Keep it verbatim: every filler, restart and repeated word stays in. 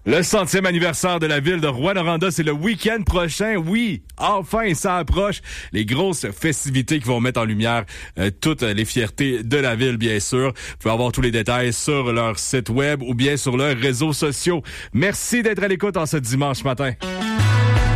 Le centième anniversaire de la ville de Rouyn-Noranda, c'est le week-end prochain. Oui, enfin, ça approche. Les grosses festivités qui vont mettre en lumière euh, toutes les fiertés de la ville, bien sûr. Vous pouvez avoir tous les détails sur leur site web ou bien sur leurs réseaux sociaux. Merci d'être à l'écoute en ce dimanche matin.